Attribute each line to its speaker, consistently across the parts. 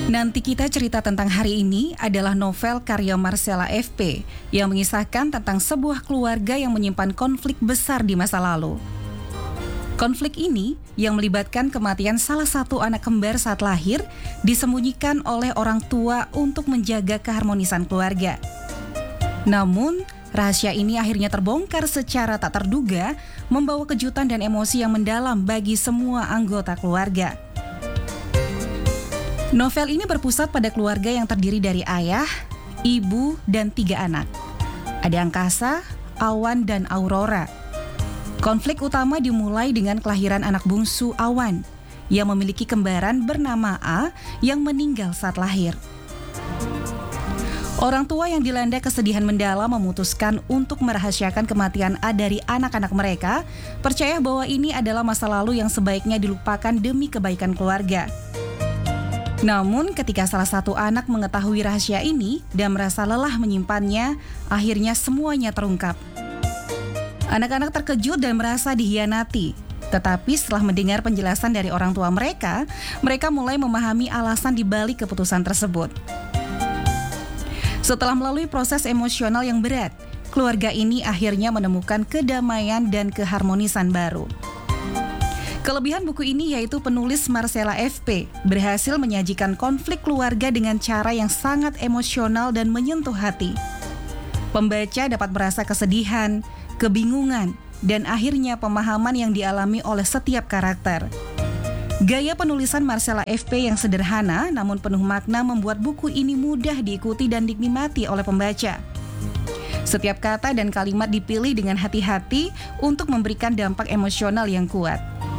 Speaker 1: Nanti kita cerita tentang hari ini adalah novel karya Marcella F.P. yang mengisahkan tentang sebuah keluarga yang menyimpan konflik besar di masa lalu. Konflik ini yang melibatkan kematian salah satu anak kembar saat lahir disembunyikan oleh orang tua untuk menjaga keharmonisan keluarga. Namun, rahasia ini akhirnya terbongkar secara tak terduga, membawa kejutan dan emosi yang mendalam bagi semua anggota keluarga. Novel ini berpusat pada keluarga yang terdiri dari ayah, ibu, dan 3 anak. Ada Angkasa, Awan, dan Aurora. Konflik utama dimulai dengan kelahiran anak bungsu Awan, yang memiliki kembaran bernama A yang meninggal saat lahir. Orang tua yang dilanda kesedihan mendalam memutuskan untuk merahasiakan kematian A dari anak-anak mereka, percaya bahwa ini adalah masa lalu yang sebaiknya dilupakan demi kebaikan keluarga. Namun ketika salah satu anak mengetahui rahasia ini dan merasa lelah menyimpannya, akhirnya semuanya terungkap. Anak-anak terkejut dan merasa dihianati. Tetapi setelah mendengar penjelasan dari orang tua mereka, mereka mulai memahami alasan di balik keputusan tersebut. Setelah melalui proses emosional yang berat, keluarga ini akhirnya menemukan kedamaian dan keharmonisan baru. Kelebihan buku ini yaitu penulis Marcella F.P. berhasil menyajikan konflik keluarga dengan cara yang sangat emosional dan menyentuh hati. Pembaca dapat merasa kesedihan, kebingungan, dan akhirnya pemahaman yang dialami oleh setiap karakter. Gaya penulisan Marcella F.P. yang sederhana namun penuh makna membuat buku ini mudah diikuti dan dinikmati oleh pembaca. Setiap kata dan kalimat dipilih dengan hati-hati untuk memberikan dampak emosional yang kuat.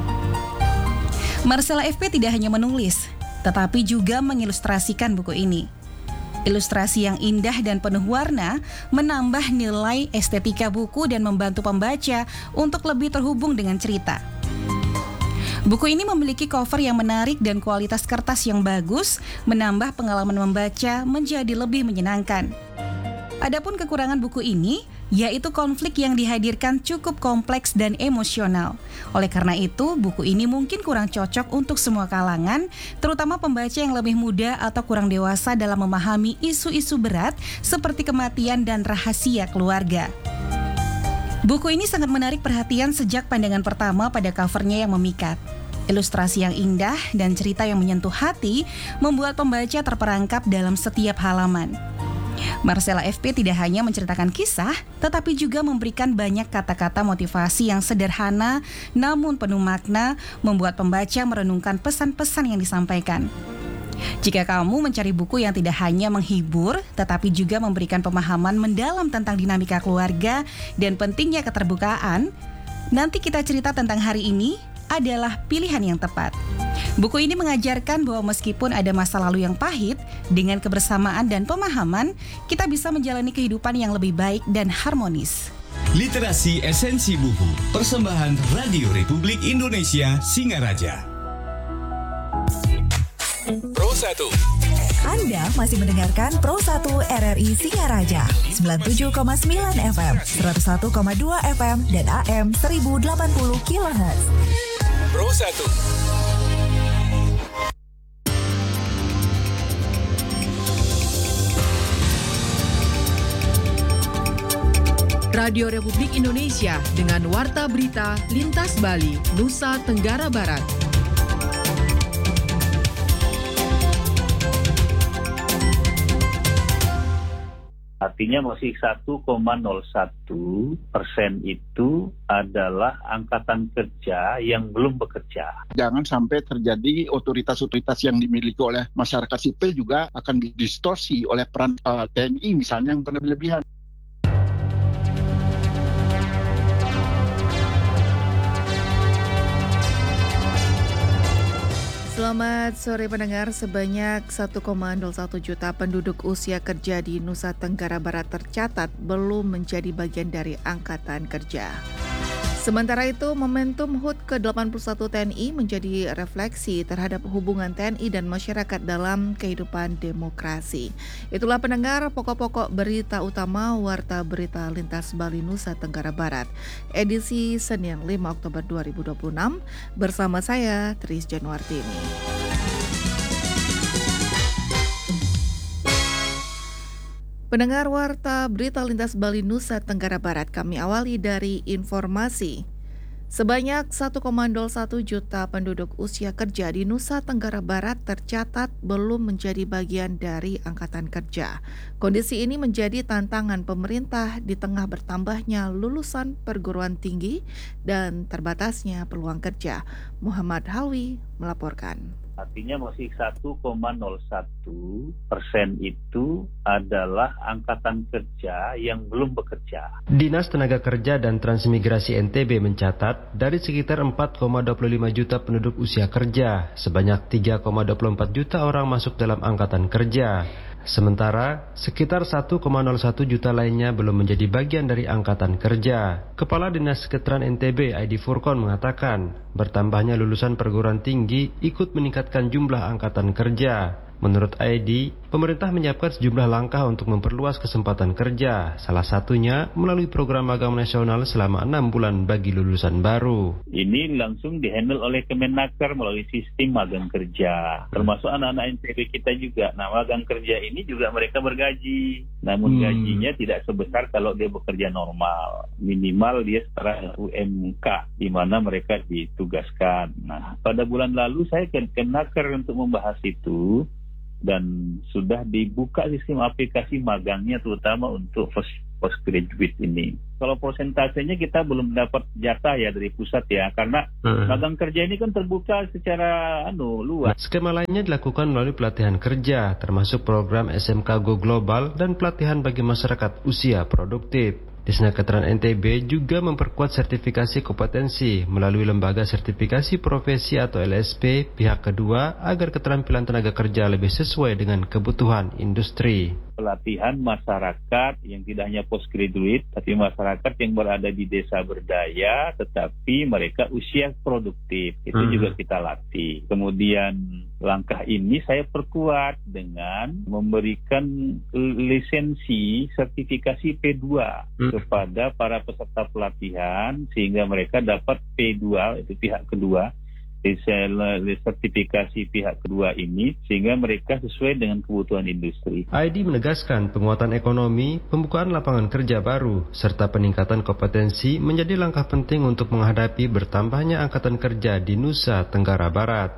Speaker 1: Marcella F.P. tidak hanya menulis, tetapi juga mengilustrasikan buku ini. Ilustrasi yang indah dan penuh warna menambah nilai estetika buku dan membantu pembaca untuk lebih terhubung dengan cerita. Buku ini memiliki cover yang menarik dan kualitas kertas yang bagus, menambah pengalaman membaca menjadi lebih menyenangkan. Adapun kekurangan buku ini, yaitu konflik yang dihadirkan cukup kompleks dan emosional. Oleh karena itu, buku ini mungkin kurang cocok untuk semua kalangan, terutama pembaca yang lebih muda atau kurang dewasa dalam memahami isu-isu berat seperti kematian dan rahasia keluarga. Buku ini sangat menarik perhatian sejak pandangan pertama pada covernya yang memikat. Ilustrasi yang indah dan cerita yang menyentuh hati membuat pembaca terperangkap dalam setiap halaman. Marcella F.P. tidak hanya menceritakan kisah, tetapi juga memberikan banyak kata-kata motivasi yang sederhana namun penuh makna, membuat pembaca merenungkan pesan-pesan yang disampaikan. Jika kamu mencari buku yang tidak hanya menghibur, tetapi juga memberikan pemahaman mendalam tentang dinamika keluarga dan pentingnya keterbukaan, nanti kita cerita tentang hari ini adalah pilihan yang tepat. Buku ini mengajarkan bahwa meskipun ada masa lalu yang pahit, dengan kebersamaan dan pemahaman, kita bisa menjalani kehidupan yang lebih baik dan harmonis.
Speaker 2: Literasi Esensi Buku, persembahan Radio Republik Indonesia Singaraja.
Speaker 3: Pro 1.
Speaker 4: Anda masih mendengarkan Pro 1 RRI Singaraja 97,9 FM, 101,2 FM, dan AM 1080 kHz.
Speaker 3: Pro 1.
Speaker 5: Radio Republik Indonesia dengan Warta Berita Lintas Bali, Nusa Tenggara Barat.
Speaker 6: Artinya masih 1,01% itu adalah angkatan kerja yang belum bekerja.
Speaker 7: Jangan sampai terjadi otoritas-otoritas yang dimiliki oleh masyarakat sipil juga akan didistorsi oleh peran TNI misalnya yang berlebihan.
Speaker 5: Selamat sore pendengar, sebanyak 1,01 juta penduduk usia kerja di Nusa Tenggara Barat tercatat belum menjadi bagian dari angkatan kerja. Sementara itu, momentum HUT ke-81 TNI menjadi refleksi terhadap hubungan TNI dan masyarakat dalam kehidupan demokrasi. Itulah pendengar pokok-pokok berita utama Warta Berita Lintas Bali Nusa Tenggara Barat, edisi Senin 5 Oktober 2026, bersama saya Tris Januartini. Pendengar Warta Berita Lintas Bali Nusa Tenggara Barat, kami awali dari informasi. Sebanyak 1,01 juta penduduk usia kerja di Nusa Tenggara Barat tercatat belum menjadi bagian dari angkatan kerja. Kondisi ini menjadi tantangan pemerintah di tengah bertambahnya lulusan perguruan tinggi dan terbatasnya peluang kerja. Muhammad Halwi melaporkan.
Speaker 6: Artinya masih 1,01% itu adalah angkatan kerja yang belum bekerja.
Speaker 8: Dinas Tenaga Kerja dan Transmigrasi NTB mencatat dari sekitar 4,25 juta penduduk usia kerja, sebanyak 3,24 juta orang masuk dalam angkatan kerja. Sementara, sekitar 1,01 juta lainnya belum menjadi bagian dari angkatan kerja. Kepala Dinas Sekretarian NTB, Aidi Furkon, mengatakan, bertambahnya lulusan perguruan tinggi ikut meningkatkan jumlah angkatan kerja. Menurut Aidi, pemerintah menyiapkan sejumlah langkah untuk memperluas kesempatan kerja, salah satunya melalui program magang nasional selama 6 bulan bagi lulusan baru.
Speaker 6: Ini langsung dihandle oleh Kemenaker melalui sistem magang kerja, termasuk anak-anak NTB kita juga. Nah, magang kerja ini juga mereka bergaji, namun gajinya tidak sebesar kalau dia bekerja normal. Minimal dia setara UMK, di mana mereka ditugaskan. Nah, pada bulan lalu saya ke Kemenaker untuk membahas itu, dan sudah dibuka sistem aplikasi magangnya terutama untuk postgraduate ini. Kalau persentasenya kita belum dapat jatah ya dari pusat ya, karena magang kerja ini kan terbuka secara luas.
Speaker 8: Skema lainnya dilakukan melalui pelatihan kerja, termasuk program SMK Go Global dan pelatihan bagi masyarakat usia produktif. Disnakertan NTB juga memperkuat sertifikasi kompetensi melalui lembaga sertifikasi profesi atau LSP pihak kedua agar keterampilan tenaga kerja lebih sesuai dengan kebutuhan industri.
Speaker 6: Pelatihan masyarakat yang tidak hanya postgraduate, tapi masyarakat yang berada di desa berdaya, tetapi mereka usia produktif. Itu juga kita latih. Kemudian langkah ini saya perkuat dengan memberikan lisensi sertifikasi P2 kepada para peserta pelatihan, sehingga mereka dapat P2, itu pihak kedua, sertifikasi pihak kedua ini, sehingga mereka sesuai dengan kebutuhan industri.
Speaker 8: Aidi menegaskan penguatan ekonomi, pembukaan lapangan kerja baru, serta peningkatan kompetensi menjadi langkah penting untuk menghadapi bertambahnya angkatan kerja di Nusa Tenggara Barat.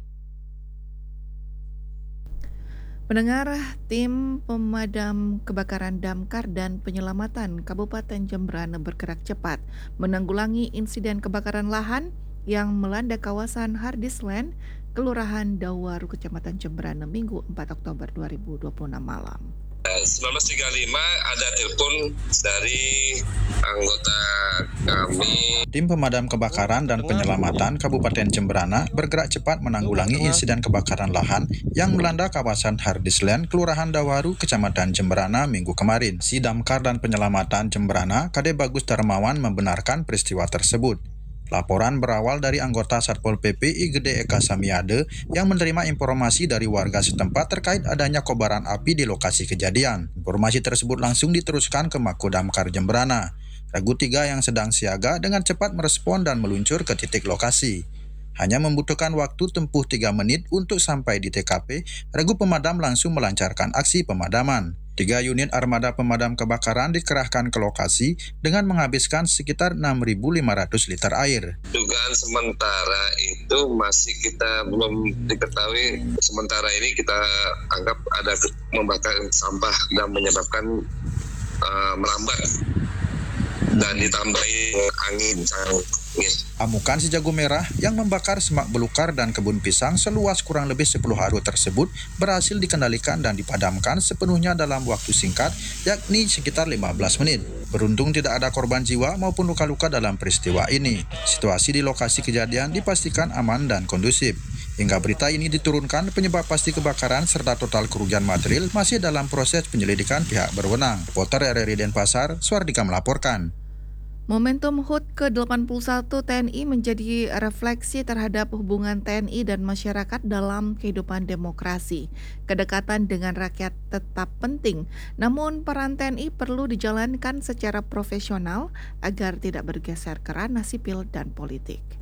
Speaker 5: Pendengar, tim pemadam kebakaran Damkar dan penyelamatan Kabupaten Jembrana bergerak cepat menanggulangi insiden kebakaran lahan yang melanda kawasan Hardisland, Kelurahan Dawaru, Kecamatan Jembrana, Minggu 4 Oktober 2026 malam.
Speaker 9: 19.35 ada telepon dari anggota kami.
Speaker 10: Tim pemadam kebakaran dan penyelamatan Kabupaten Jembrana bergerak cepat menanggulangi insiden kebakaran lahan yang melanda kawasan Hardisland, Kelurahan Dawaru, Kecamatan Jembrana, Minggu kemarin. Si Damkar dan Penyelamatan Jembrana, Kade Bagus Darmawan, membenarkan peristiwa tersebut. Laporan berawal dari anggota Satpol PP Igede Eka Samiade yang menerima informasi dari warga setempat terkait adanya kobaran api di lokasi kejadian. Informasi tersebut langsung diteruskan ke Mako Damkar Jembrana. Regu 3 yang sedang siaga dengan cepat merespon dan meluncur ke titik lokasi. Hanya membutuhkan waktu tempuh 3 menit untuk sampai di TKP, regu pemadam langsung melancarkan aksi pemadaman. 3 unit armada pemadam kebakaran dikerahkan ke lokasi dengan menghabiskan sekitar 6.500 liter air.
Speaker 9: Dugaan sementara itu masih kita belum diketahui. Sementara ini kita anggap ada membakar sampah dan menyebabkan merambat dan ditambahi angin.
Speaker 10: Amukan si jago merah yang membakar semak belukar dan kebun pisang seluas kurang lebih 10 haru tersebut berhasil dikendalikan dan dipadamkan sepenuhnya dalam waktu singkat, yakni sekitar 15 menit. Beruntung tidak ada korban jiwa maupun luka-luka dalam peristiwa ini. Situasi di lokasi kejadian dipastikan aman dan kondusif. Hingga berita ini diturunkan, penyebab pasti kebakaran serta total kerugian material masih dalam proses penyelidikan pihak berwenang. Reporter RRI Denpasar, Suardika melaporkan.
Speaker 5: Momentum HUT ke-81 TNI menjadi refleksi terhadap hubungan TNI dan masyarakat dalam kehidupan demokrasi. Kedekatan dengan rakyat tetap penting, namun peran TNI perlu dijalankan secara profesional agar tidak bergeser ke ranah sipil dan politik.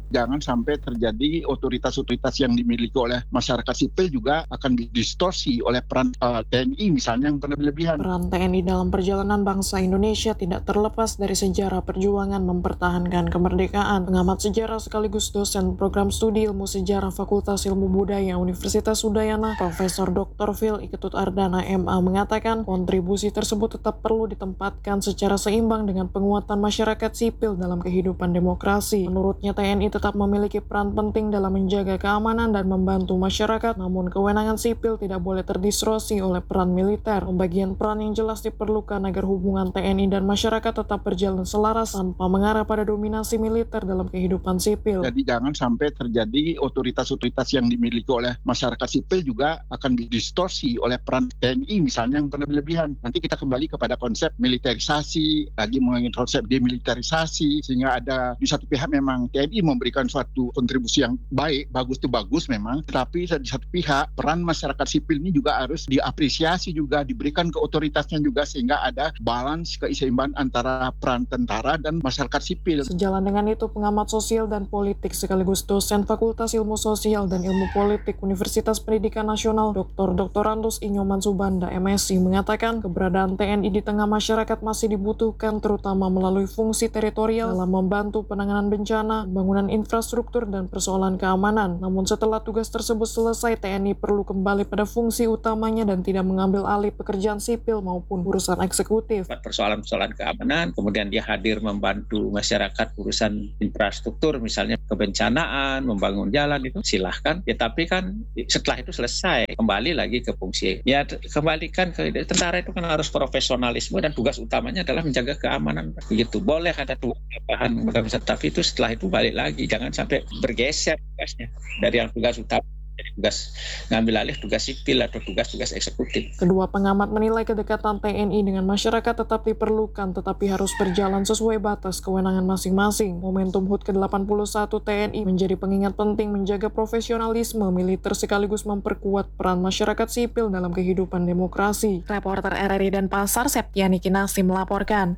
Speaker 7: Jangan sampai terjadi otoritas-otoritas yang dimiliki oleh masyarakat sipil juga akan didistorsi oleh peran TNI misalnya yang berlebihan.
Speaker 11: Peran TNI dalam perjalanan bangsa Indonesia tidak terlepas dari sejarah perjuangan mempertahankan kemerdekaan. Pengamat sejarah sekaligus dosen program studi ilmu sejarah Fakultas Ilmu Budaya Universitas Udayana, Profesor Dr. Phil Iketut Ardana MA mengatakan kontribusi tersebut tetap perlu ditempatkan secara seimbang dengan penguatan masyarakat sipil dalam kehidupan demokrasi. Menurutnya TNI tetap memiliki peran penting dalam menjaga keamanan dan membantu masyarakat, namun kewenangan sipil tidak boleh terdistorsi oleh peran militer. Pembagian peran yang jelas diperlukan agar hubungan TNI dan masyarakat tetap berjalan selaras tanpa mengarah pada dominasi militer dalam kehidupan sipil.
Speaker 7: Jadi jangan sampai terjadi otoritas-otoritas yang dimiliki oleh masyarakat sipil juga akan didistorsi oleh peran TNI misalnya yang berlebihan. Nanti kita kembali kepada konsep militerisasi, lagi mengenai konsep demilitarisasi, sehingga ada di satu pihak memang TNI memberikan suatu kontribusi yang baik, bagus itu bagus memang, tetapi di satu pihak peran masyarakat sipil ini juga harus diapresiasi juga, diberikan ke otoritasnya juga, sehingga ada balance keseimbangan antara peran tentara dan masyarakat sipil.
Speaker 11: Sejalan dengan itu, pengamat sosial dan politik sekaligus dosen Fakultas Ilmu Sosial dan Ilmu Politik Universitas Pendidikan Nasional Dr. Doktorandus Inyoman Subanda MSI mengatakan keberadaan TNI di tengah masyarakat masih dibutuhkan terutama melalui fungsi teritorial dalam membantu penanganan bencana, pembangunan infrastruktur dan persoalan keamanan. Namun setelah tugas tersebut selesai, TNI perlu kembali pada fungsi utamanya dan tidak mengambil alih pekerjaan sipil maupun urusan eksekutif.
Speaker 12: Persoalan-persoalan keamanan, kemudian dia hadir membantu masyarakat urusan infrastruktur, misalnya kebencanaan, membangun jalan, itu silahkan. Ya tapi kan setelah itu selesai, kembali lagi ke fungsi. Ya kembalikan ke tentara itu kan harus profesionalisme dan tugas utamanya adalah menjaga keamanan. Begitu, boleh ada tambahan, tapi itu setelah itu balik lagi, jangan sampai bergeser tugasnya dari yang tugas utama jadi tugas ngambil alih tugas sipil atau tugas-tugas eksekutif.
Speaker 11: Kedua pengamat menilai kedekatan TNI dengan masyarakat tetap diperlukan, tetapi harus berjalan sesuai batas kewenangan masing-masing. Momentum HUT ke-81 TNI menjadi pengingat penting menjaga profesionalisme militer sekaligus memperkuat peran masyarakat sipil dalam kehidupan demokrasi. Reporter RRI Denpasar Septiani Kinasi melaporkan.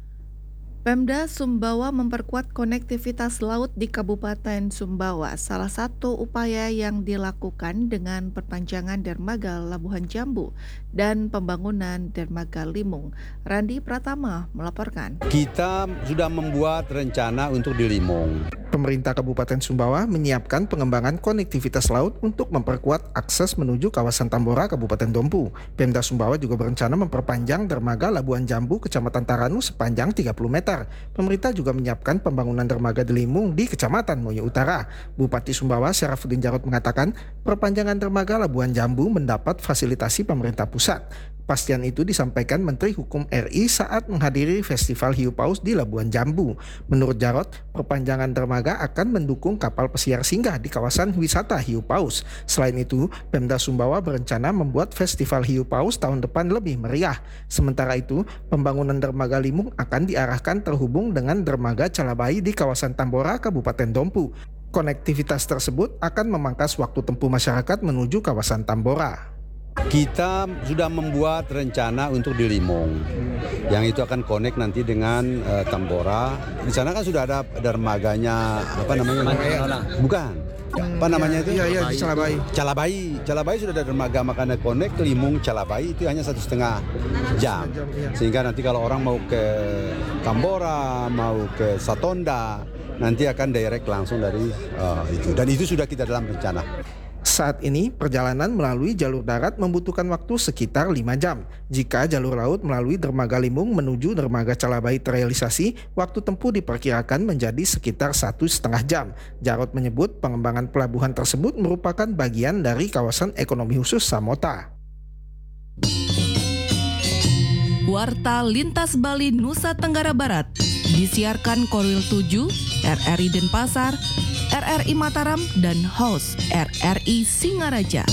Speaker 5: Pemda Sumbawa memperkuat konektivitas laut di Kabupaten Sumbawa. Salah satu upaya yang dilakukan dengan perpanjangan dermaga Labuhan Jambu dan pembangunan dermaga Limung. Randi Pratama melaporkan.
Speaker 13: Kita sudah membuat rencana untuk di Limung.
Speaker 14: Pemerintah Kabupaten Sumbawa menyiapkan pengembangan konektivitas laut untuk memperkuat akses menuju kawasan Tambora, Kabupaten Dompu. Pemda Sumbawa juga berencana memperpanjang dermaga Labuan Jambu, Kecamatan Taranu sepanjang 30 meter. Pemerintah juga menyiapkan pembangunan dermaga di Limung di Kecamatan Moyo Utara. Bupati Sumbawa Syarafuddin Jarot mengatakan perpanjangan dermaga Labuan Jambu mendapat fasilitasi pemerintah pusat. Kepastian itu disampaikan Menteri Hukum RI saat menghadiri Festival Hiu Paus di Labuan Jambu. Menurut Jarot, perpanjangan dermaga akan mendukung kapal pesiar singgah di kawasan wisata Hiu Paus. Selain itu, Pemda Sumbawa berencana membuat Festival Hiu Paus tahun depan lebih meriah. Sementara itu, pembangunan dermaga Limung akan diarahkan terhubung dengan dermaga Calabai di kawasan Tambora, Kabupaten Dompu. Konektivitas tersebut akan memangkas waktu tempuh masyarakat menuju kawasan Tambora.
Speaker 13: Kita sudah membuat rencana untuk di Limung, yang itu akan connect nanti dengan Tambora. Di sana kan sudah ada dermaganya, apa namanya? Bukan. Apa namanya itu?
Speaker 14: Iya, di Calabai.
Speaker 13: Calabai sudah ada dermaga, makanya connect ke Limung Calabai itu hanya 1,5 jam. Sehingga nanti kalau orang mau ke Tambora, mau ke Satonda, nanti akan direct langsung dari itu. Dan itu sudah kita dalam rencana.
Speaker 14: Saat ini, perjalanan melalui jalur darat membutuhkan waktu sekitar 5 jam. Jika jalur laut melalui dermaga Limung menuju dermaga Calabai terrealisasi, waktu tempuh diperkirakan menjadi sekitar 1,5 jam. Jarot menyebut pengembangan pelabuhan tersebut merupakan bagian dari kawasan ekonomi khusus Samota.
Speaker 15: Warta Lintas Bali Nusa Tenggara Barat disiarkan Korwil 7, RRI Denpasar, RRI Mataram, dan host RRI Singaraja.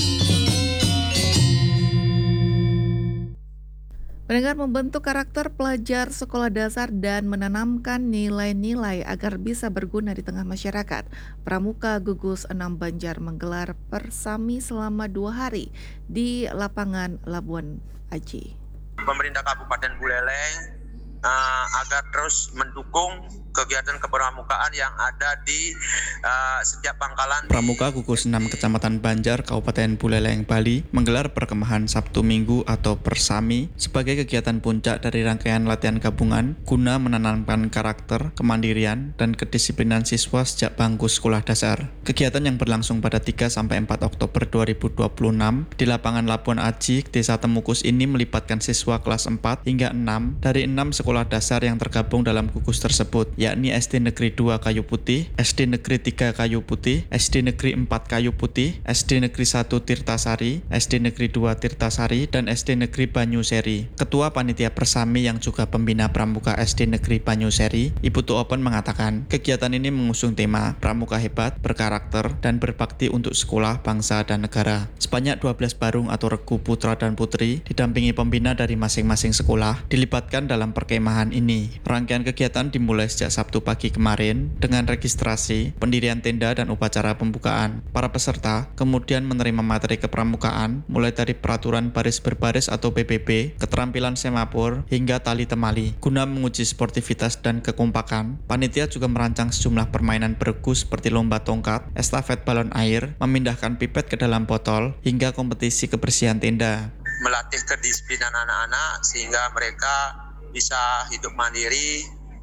Speaker 5: Pendengar, membentuk karakter pelajar sekolah dasar dan menanamkan nilai-nilai agar bisa berguna di tengah masyarakat. Pramuka Gugus 6 Banjar menggelar persami selama 2 hari di lapangan Labuan Aji.
Speaker 16: Pemerintah Kabupaten Buleleng agar terus mendukung kegiatan kepramukaan yang ada di setiap pangkalan.
Speaker 17: Pramuka Gugus 6 Kecamatan Banjar, Kabupaten Buleleng, Bali menggelar perkemahan Sabtu Minggu atau Persami sebagai kegiatan puncak dari rangkaian latihan gabungan guna menanamkan karakter, kemandirian, dan kedisiplinan siswa sejak bangku sekolah dasar. Kegiatan yang berlangsung pada 3-4 Oktober 2026 di lapangan Labuan Aji, Desa Temukus ini melibatkan siswa kelas 4 hingga 6 dari 6 sekolah dasar yang tergabung dalam gugus tersebut, yakni SD Negeri 2 Kayu Putih, SD Negeri 3 Kayu Putih, SD Negeri 4 Kayu Putih, SD Negeri 1 Tirtasari, SD Negeri 2 Tirtasari, dan SD Negeri Banyuseri. Ketua Panitia Persami yang juga pembina Pramuka SD Negeri Banyuseri, Ibu Tu Open mengatakan, kegiatan ini mengusung tema Pramuka Hebat, Berkarakter, dan Berbakti untuk Sekolah, Bangsa, dan Negara. Sebanyak 12 barung atau regu putra dan putri didampingi pembina dari masing-masing sekolah dilibatkan dalam perkemahan ini. Rangkaian kegiatan dimulai sejak Sabtu pagi kemarin dengan registrasi, pendirian tenda, dan upacara pembukaan. Para peserta kemudian menerima materi kepramukaan mulai dari peraturan baris berbaris atau PBB, keterampilan semapur, hingga tali temali. Guna menguji sportivitas dan kekompakan, panitia juga merancang sejumlah permainan beregu seperti lomba tongkat, estafet balon air, memindahkan pipet ke dalam botol, hingga kompetisi kebersihan tenda.
Speaker 16: Melatih kedisiplinan anak-anak sehingga mereka bisa hidup mandiri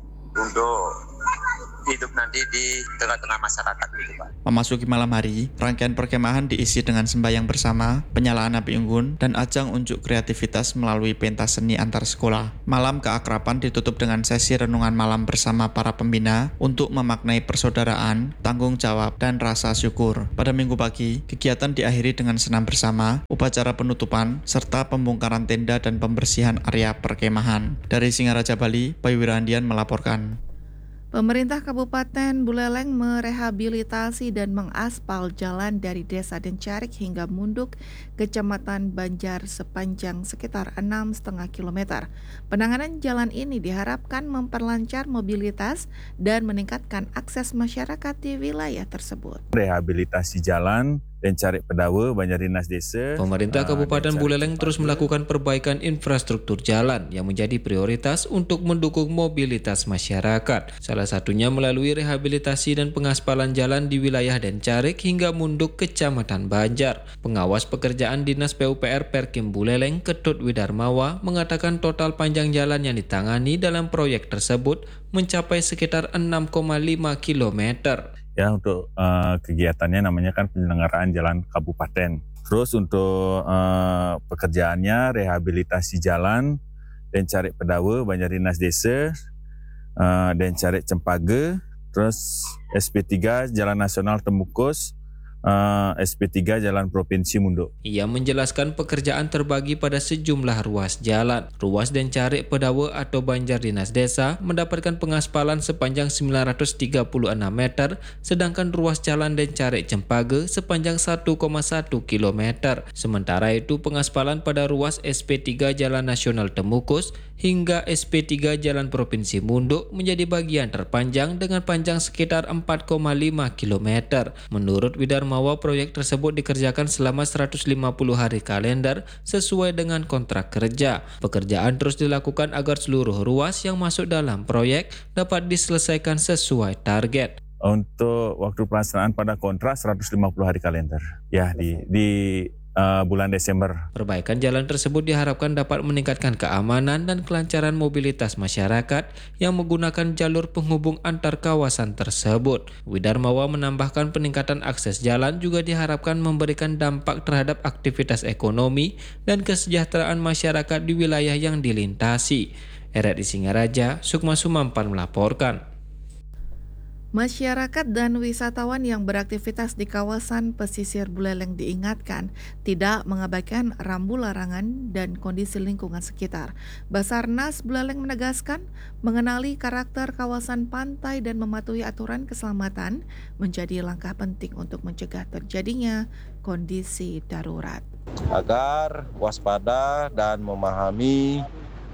Speaker 16: untuk hidup nanti di tengah-tengah masyarakat gitu, Pak.
Speaker 17: Memasuki malam hari, rangkaian perkemahan diisi dengan sembahyang bersama, penyalaan api unggun, dan ajang unjuk kreativitas melalui pentas seni antar sekolah. Malam keakraban ditutup dengan sesi renungan malam bersama para pembina untuk memaknai persaudaraan, tanggung jawab, dan rasa syukur. Pada Minggu pagi, kegiatan diakhiri dengan senam bersama, upacara penutupan, serta pembongkaran tenda dan pembersihan area perkemahan. Dari Singaraja, Bali, Bayu Wirandian melaporkan.
Speaker 5: Pemerintah Kabupaten Buleleng merehabilitasi dan mengaspal jalan dari Desa Dencarik hingga Munduk, Kecamatan Banjar sepanjang sekitar 6,5 km. Penanganan jalan ini diharapkan memperlancar mobilitas dan meningkatkan akses masyarakat di wilayah tersebut.
Speaker 18: Rehabilitasi jalan Dencarik Pedawa, Banjar Dinas Desa.
Speaker 19: Pemerintah Kabupaten Buleleng terus melakukan perbaikan infrastruktur jalan yang menjadi prioritas untuk mendukung mobilitas masyarakat. Salah satunya melalui rehabilitasi dan pengaspalan jalan di wilayah Dencarik hingga Munduk, Kecamatan Banjar. Pengawas pekerjaan Dinas PUPR Perkim Buleleng, Ketut Widarmawa, mengatakan total panjang jalan yang ditangani dalam proyek tersebut mencapai sekitar 6,5 kilometer.
Speaker 18: Ya, untuk kegiatannya namanya kan penyelenggaraan jalan kabupaten. Terus untuk pekerjaannya rehabilitasi jalan Dencarik Pedawa, Banjar Dinas Desa, Dencarik Cempaka, terus SP3 Jalan Nasional Temukus, SP3 Jalan Provinsi Munduk.
Speaker 19: Ia menjelaskan pekerjaan terbagi pada sejumlah ruas jalan. Ruas Dencarik Pedawa atau Banjar Dinas Desa mendapatkan pengaspalan sepanjang 936 meter, sedangkan ruas jalan Dencarik Cempaka sepanjang 1,1 km. Sementara itu pengaspalan pada ruas SP3 Jalan Nasional Temukus hingga SP3 Jalan Provinsi Munduk menjadi bagian terpanjang dengan panjang sekitar 4,5 km. Menurut Widarmawa, proyek tersebut dikerjakan selama 150 hari kalender sesuai dengan kontrak kerja. Pekerjaan terus dilakukan agar seluruh ruas yang masuk dalam proyek dapat diselesaikan sesuai target.
Speaker 18: Untuk waktu pelaksanaan pada kontrak 150 hari kalender. Ya, di bulan Desember.
Speaker 19: Perbaikan jalan tersebut diharapkan dapat meningkatkan keamanan dan kelancaran mobilitas masyarakat yang menggunakan jalur penghubung antar kawasan tersebut. Widarmawa menambahkan peningkatan akses jalan juga diharapkan memberikan dampak terhadap aktivitas ekonomi dan kesejahteraan masyarakat di wilayah yang dilintasi. RRI Singaraja, Sukma Sumampan melaporkan.
Speaker 5: Masyarakat dan wisatawan yang beraktivitas di kawasan pesisir Buleleng diingatkan tidak mengabaikan rambu larangan dan kondisi lingkungan sekitar. Basarnas Buleleng menegaskan mengenali karakter kawasan pantai dan mematuhi aturan keselamatan menjadi langkah penting untuk mencegah terjadinya kondisi darurat.
Speaker 20: Agar waspada dan memahami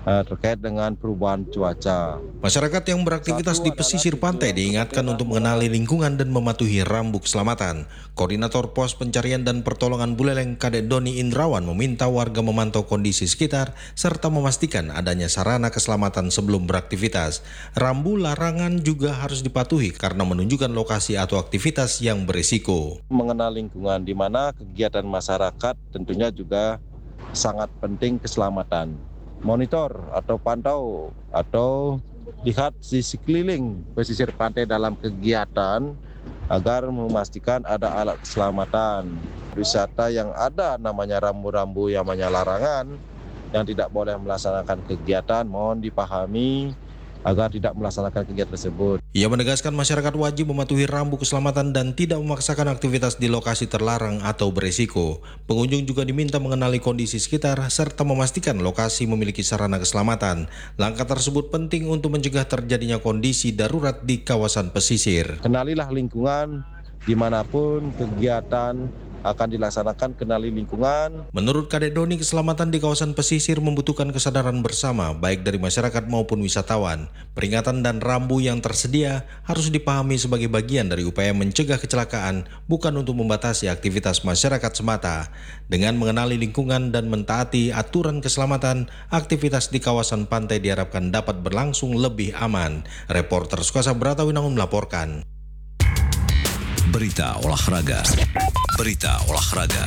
Speaker 20: terkait dengan perubahan cuaca.
Speaker 21: Masyarakat yang beraktivitas di pesisir pantai diingatkan untuk mengenali lingkungan dan mematuhi rambu keselamatan. Koordinator Pos Pencarian dan Pertolongan Buleleng Kadek Doni Indrawan meminta warga memantau kondisi sekitar serta memastikan adanya sarana keselamatan sebelum beraktivitas. Rambu larangan juga harus dipatuhi karena menunjukkan lokasi atau aktivitas yang berisiko.
Speaker 20: Mengenal lingkungan di mana kegiatan masyarakat tentunya juga sangat penting keselamatan. Monitor atau pantau atau lihat di sekeliling pesisir pantai dalam kegiatan agar memastikan ada alat keselamatan. Wisata yang ada namanya rambu-rambu yang namanya larangan yang tidak boleh melaksanakan kegiatan mohon dipahami agar tidak melaksanakan kegiatan tersebut.
Speaker 21: Ia menegaskan masyarakat wajib mematuhi rambu keselamatan dan tidak memaksakan aktivitas di lokasi terlarang atau berisiko. Pengunjung juga diminta mengenali kondisi sekitar serta memastikan lokasi memiliki sarana keselamatan. Langkah tersebut penting untuk mencegah terjadinya kondisi darurat di kawasan pesisir.
Speaker 20: Kenalilah lingkungan dimanapun kegiatan akan dilaksanakan, kenali lingkungan.
Speaker 21: Menurut Kadek Doni, keselamatan di kawasan pesisir membutuhkan kesadaran bersama baik dari masyarakat maupun wisatawan. Peringatan dan rambu yang tersedia harus dipahami sebagai bagian dari upaya mencegah kecelakaan, bukan untuk membatasi aktivitas masyarakat semata. Dengan mengenali lingkungan dan mentaati aturan keselamatan, aktivitas di kawasan pantai diharapkan dapat berlangsung lebih aman. Reporter Sukasa Bratawinangun melaporkan.
Speaker 2: Berita olahraga. Berita olahraga.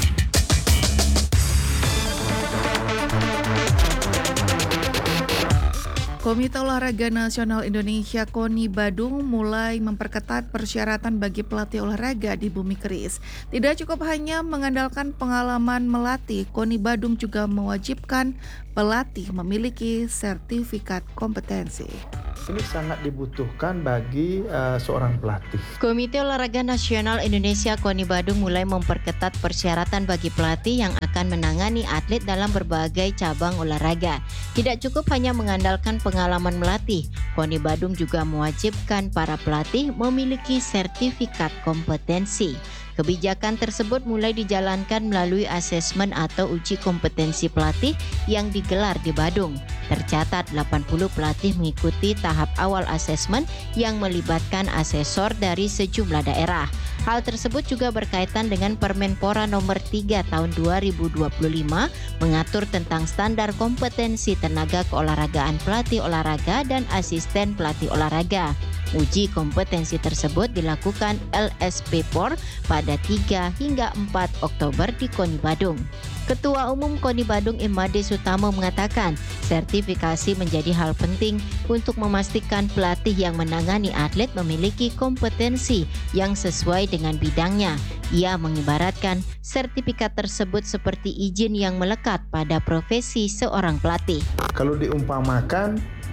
Speaker 5: Komite Olahraga Nasional Indonesia KONI Badung mulai memperketat persyaratan bagi pelatih olahraga di Bumi Keris. Tidak cukup hanya mengandalkan pengalaman melatih, KONI Badung juga mewajibkan pelatih memiliki sertifikat kompetensi.
Speaker 14: Ini sangat dibutuhkan bagi seorang pelatih.
Speaker 22: Komite Olahraga Nasional Indonesia KONI Badung mulai memperketat persyaratan bagi pelatih yang akan menangani atlet dalam berbagai cabang olahraga. Tidak cukup hanya mengandalkan pengalaman melatih, KONI Badung juga mewajibkan para pelatih memiliki sertifikat kompetensi. Kebijakan tersebut mulai dijalankan melalui asesmen atau uji kompetensi pelatih yang digelar di Badung. Tercatat 80 pelatih mengikuti tahap awal asesmen yang melibatkan asesor dari sejumlah daerah. Hal tersebut juga berkaitan dengan Permenpora nomor 3 tahun 2025 mengatur tentang standar kompetensi tenaga keolahragaan pelatih olahraga dan asisten pelatih olahraga. Uji kompetensi tersebut dilakukan LSP-POR pada 3 hingga 4 Oktober di KONI Badung. Ketua Umum KONI Badung Imade Sutamo mengatakan, sertifikasi menjadi hal penting untuk memastikan pelatih yang menangani atlet memiliki kompetensi yang sesuai dengan bidangnya. Ia mengibaratkan sertifikat tersebut seperti izin yang melekat pada profesi seorang pelatih.
Speaker 14: Kalau diumpamakan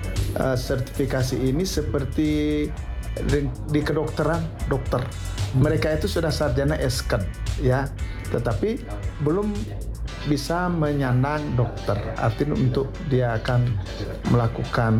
Speaker 14: sertifikasi ini seperti di kedokteran, dokter. Mereka itu sudah sarjana S.Chem, ya, tetapi belum bisa menyandang dokter. Artinya untuk dia akan melakukan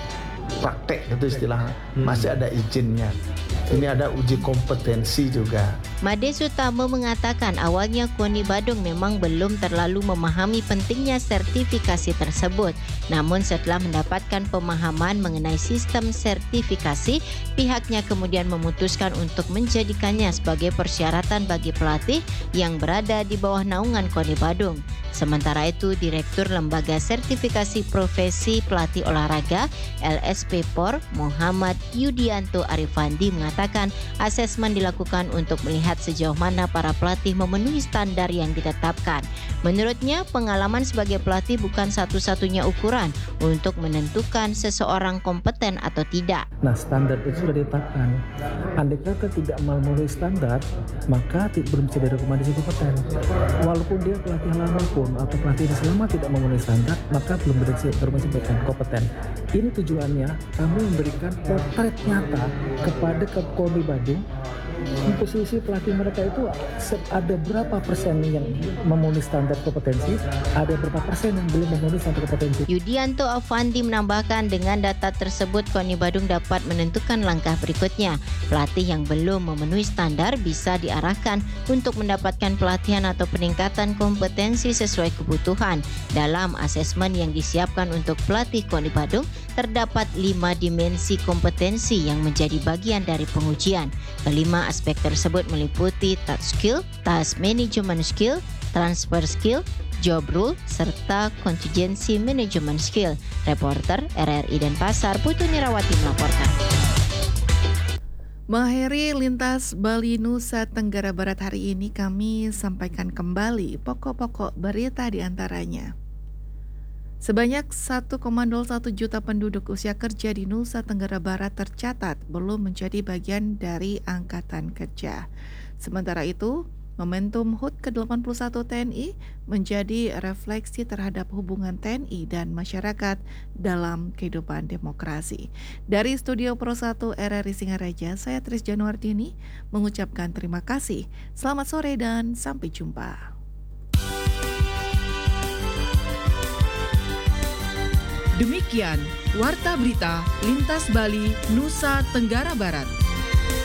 Speaker 14: praktek itu istilahnya, masih ada izinnya. Ini ada uji kompetensi juga.
Speaker 22: Made Sutamo mengatakan awalnya KONI Badung memang belum terlalu memahami pentingnya sertifikasi tersebut. Namun setelah mendapatkan pemahaman mengenai sistem sertifikasi, pihaknya kemudian memutuskan untuk menjadikannya sebagai persyaratan bagi pelatih yang berada di bawah naungan KONI Badung. Sementara itu, Direktur Lembaga Sertifikasi Profesi Pelatih Olahraga LSP-POR Muhammad Yudianto Arifandi mengatakan asesmen dilakukan untuk melihat sejauh mana para pelatih memenuhi standar yang ditetapkan. Menurutnya, pengalaman sebagai pelatih bukan satu-satunya ukuran untuk menentukan seseorang kompeten atau tidak.
Speaker 23: Nah, standar itu sudah ditetapkan. Andai kata tidak memenuhi standar, maka belum bisa direkomendasi kompeten. Walaupun dia pelatih lama pun atau pelatih yang selama tidak memenuhi standar, maka belum direkomendasi kompeten. Ini tujuannya kami memberikan potret nyata kepada KONI Badung komposisi pelatih mereka itu ada berapa persen yang memenuhi standar kompetensi, ada berapa persen yang belum memenuhi standar kompetensi.
Speaker 22: Yudianto Avandi menambahkan dengan data tersebut KONI Badung dapat menentukan langkah berikutnya. Pelatih yang belum memenuhi standar bisa diarahkan untuk mendapatkan pelatihan atau peningkatan kompetensi sesuai kebutuhan. Dalam asesmen yang disiapkan untuk pelatih KONI Badung, terdapat 5 dimensi kompetensi yang menjadi bagian dari pengujian. Kelima aspek tersebut meliputi task skill, task management skill, transfer skill, job role, serta contingency management skill. Reporter RRI Denpasar, Putu Nirawati melaporkan.
Speaker 5: Mengakhiri lintas Bali Nusa Tenggara Barat hari ini, kami sampaikan kembali pokok-pokok berita di antaranya. Sebanyak 1,01 juta penduduk usia kerja di Nusa Tenggara Barat tercatat belum menjadi bagian dari Angkatan Kerja. Sementara itu, momentum HUT ke-81 TNI menjadi refleksi terhadap hubungan TNI dan masyarakat dalam kehidupan demokrasi. Dari Studio Pro 1 RRI Singaraja, saya Tris Januardini mengucapkan terima kasih. Selamat sore dan sampai jumpa.
Speaker 15: Demikian Warta Berita Lintas Bali Nusa Tenggara Barat.